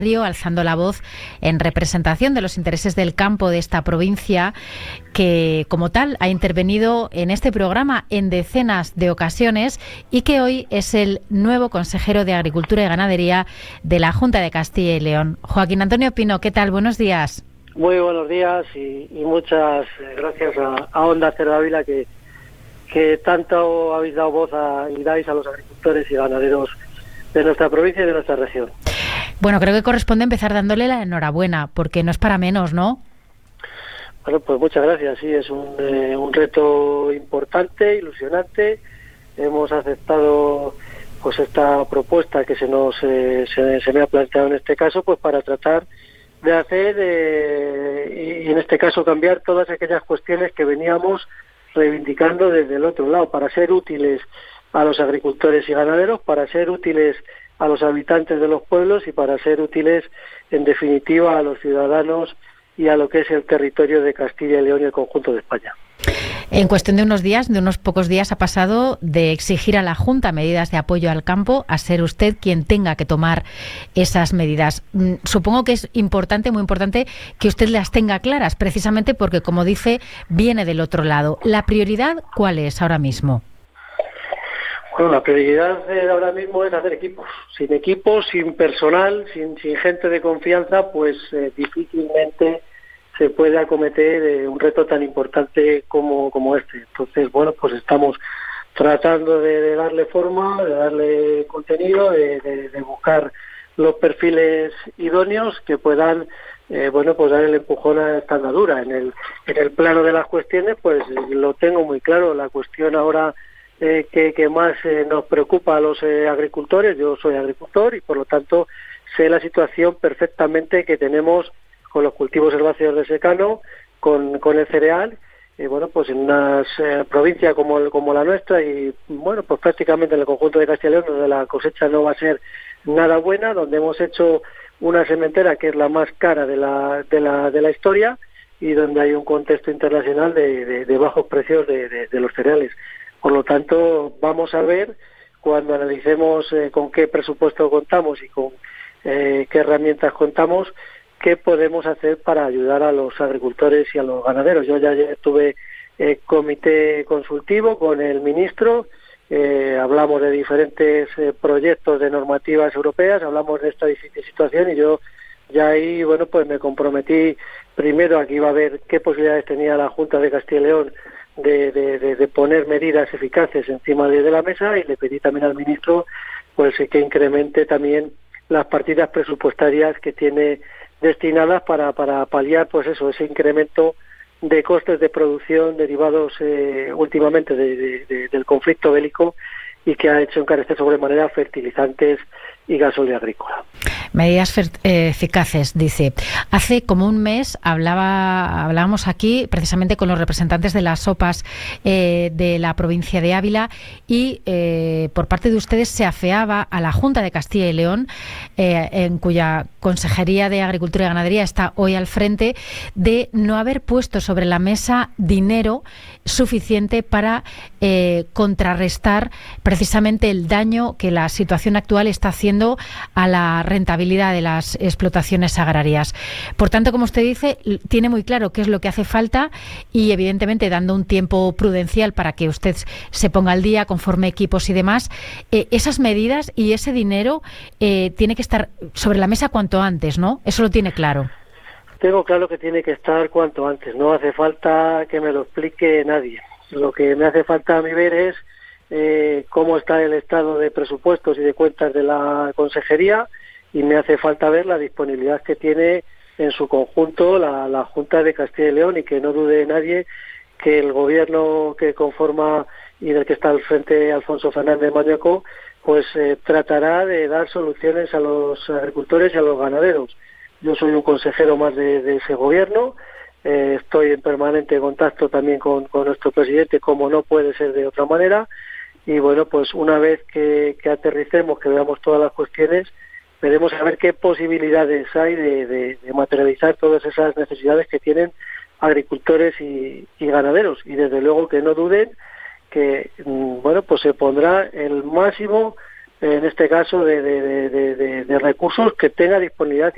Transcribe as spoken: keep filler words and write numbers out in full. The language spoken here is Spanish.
alzando la voz en representación de los intereses del campo de esta provincia, que como tal ha intervenido en este programa en decenas de ocasiones y que hoy es el nuevo consejero de Agricultura y Ganadería de la Junta de Castilla y León. Joaquín Antonio Pino, ¿qué tal? Buenos días. Muy buenos días y, y muchas gracias a, a Onda Cero Ávila que, que tanto habéis dado voz a, y dais a los agricultores y ganaderos de nuestra provincia y de nuestra región. Bueno, creo que corresponde empezar dándole la enhorabuena, porque no es para menos, ¿no? Bueno, pues muchas gracias. Sí, es un, eh, un reto importante, ilusionante. Hemos aceptado pues esta propuesta que se nos eh, se, se me ha planteado en este caso, pues para tratar de hacer eh, y en este caso cambiar todas aquellas cuestiones que veníamos reivindicando desde el otro lado, para ser útiles a los agricultores y ganaderos, para ser útiles a los habitantes de los pueblos y para ser útiles, en definitiva, a los ciudadanos y a lo que es el territorio de Castilla y León y el conjunto de España. En cuestión de unos días, de unos pocos días, ha pasado de exigir a la Junta medidas de apoyo al campo a ser usted quien tenga que tomar esas medidas. Supongo que es importante, muy importante, que usted las tenga claras, precisamente porque, como dice, viene del otro lado. ¿La prioridad cuál es ahora mismo? Bueno, la prioridad de ahora mismo es hacer equipos. Sin equipos, sin personal, sin, sin gente de confianza, pues eh, difícilmente se puede acometer eh, un reto tan importante como, como este. Entonces, bueno, pues estamos tratando de, de darle forma, de darle contenido, de, de, de buscar los perfiles idóneos que puedan, eh, bueno, pues dar el empujón a esta andadura. En el, en el plano de las cuestiones, pues lo tengo muy claro. La cuestión ahora Eh, que, que más eh, nos preocupa a los eh, agricultores. Yo soy agricultor y por lo tanto sé la situación perfectamente que tenemos con los cultivos herbáceos de secano, con, con el cereal, eh, bueno, pues en una eh, provincia como, el, como la nuestra y bueno, pues prácticamente en el conjunto de Castilla y León, donde la cosecha no va a ser nada buena, donde hemos hecho una sementera que es la más cara de la, de la, de la historia y donde hay un contexto internacional de, de, de bajos precios de, de, de los cereales. Por lo tanto, vamos a ver, cuando analicemos eh, con qué presupuesto contamos y con eh, qué herramientas contamos, qué podemos hacer para ayudar a los agricultores y a los ganaderos. Yo ya ayer tuve eh, comité consultivo con el ministro, eh, hablamos de diferentes eh, proyectos de normativas europeas, hablamos de esta difícil situación y yo ya ahí, bueno, pues me comprometí primero a que iba a ver qué posibilidades tenía la Junta de Castilla y León De, de, de, de poner medidas eficaces encima de, de la mesa y le pedí también al ministro pues que incremente también las partidas presupuestarias que tiene destinadas para, para paliar pues eso, ese incremento de costes de producción derivados eh, últimamente de, de, de, del conflicto bélico y que ha hecho encarecer sobremanera fertilizantes y gasolina agrícola. Medidas eh, eficaces, dice. Hace como un mes hablaba, hablábamos aquí precisamente con los representantes de las O P As eh, de la provincia de Ávila y eh, por parte de ustedes se afeaba a la Junta de Castilla y León, eh, en cuya Consejería de Agricultura y Ganadería está hoy al frente, de no haber puesto sobre la mesa dinero suficiente para eh, contrarrestar precisamente el daño que la situación actual está haciendo a la rentabilidad de las explotaciones agrarias. Por tanto, como usted dice, tiene muy claro qué es lo que hace falta y, evidentemente, dando un tiempo prudencial para que usted se ponga al día, conforme equipos y demás, eh, esas medidas y ese dinero eh, tiene que estar sobre la mesa cuanto antes, ¿no? Eso lo tiene claro. Tengo claro que tiene que estar cuanto antes. No hace falta que me lo explique nadie. Lo que me hace falta a mi ver es eh, cómo está el estado de presupuestos y de cuentas de la consejería y me hace falta ver la disponibilidad que tiene en su conjunto la, la Junta de Castilla y León y que no dude nadie que el gobierno que conforma y del que está al frente Alfonso Fernández Mañueco pues eh, tratará de dar soluciones a los agricultores y a los ganaderos. Yo soy un consejero más de, de ese gobierno, eh, estoy en permanente contacto también con, con nuestro presidente, como no puede ser de otra manera, y bueno, pues una vez que, que aterricemos, que veamos todas las cuestiones, veremos a ver qué posibilidades hay de, de, de materializar todas esas necesidades que tienen agricultores y, y ganaderos, y desde luego que no duden que, bueno, pues se pondrá el máximo, en este caso, de, de, de, de, de recursos que tenga disponibilidad